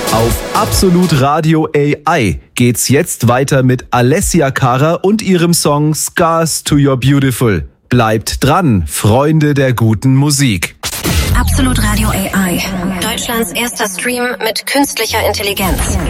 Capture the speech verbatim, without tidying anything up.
Auf Absolut Radio A I geht's jetzt weiter mit Alessia Cara und ihrem Song Scars to Your Beautiful. Bleibt dran, Freunde der guten Musik. Absolut Radio A I. Deutschlands erster Stream mit künstlicher Intelligenz.